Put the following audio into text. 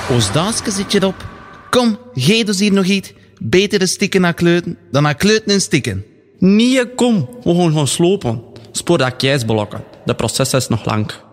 Als Daaske zit je op. Kom, geef dus hier nog iets. Beter de stikken naar kleuten dan naar kleuten en stikken. Nee, kom. We gaan slopen. Spoor dat keisblokken. De proces is nog lang.